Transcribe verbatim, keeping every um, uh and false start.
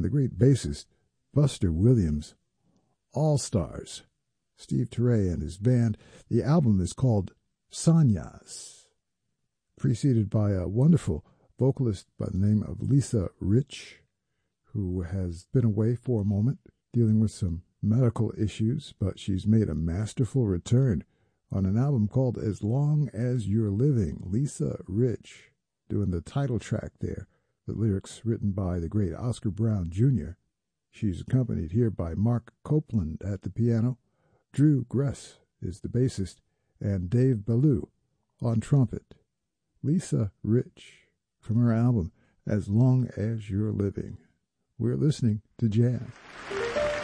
and the great bassist Buster Williams. All Stars, Steve Turre and his band. The album is called Sanyas, preceded by a wonderful vocalist by the name of Lisa Rich, who has been away for a moment dealing with some medical issues, but she's made a masterful return on an album called As Long As You're Living. Lisa Rich doing the title track there, the lyrics written by the great Oscar Brown Junior She's accompanied here by Mark Copeland at the piano. Drew Gress is the bassist, and Dave Ballou on trumpet. Lisa Rich from her album As Long As You're Living. We're listening to Jazz.